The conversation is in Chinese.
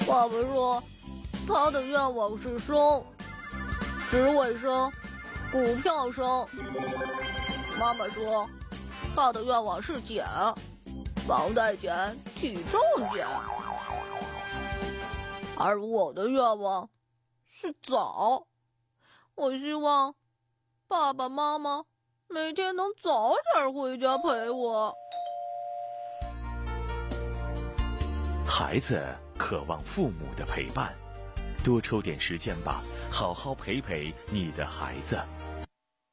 爸爸说，他的愿望是生，职位升，股票升。妈妈说，他的愿望是减，房贷减，体重减。而我的愿望是早，我希望爸爸妈妈每天能早点回家陪我。 孩子渴望父母的陪伴，多抽点时间吧，好好陪陪你的孩子。